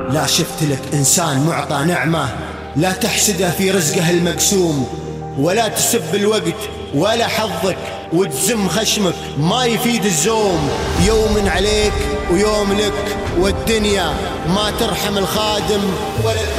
لا شفت لك إنسان معطى نعمة لا تحسده في رزقه المقسوم، ولا تسب الوقت ولا حظك وتزم خشمك، ما يفيد الزوم. يوم عليك ويوم لك، والدنيا ما ترحم الخادم ولا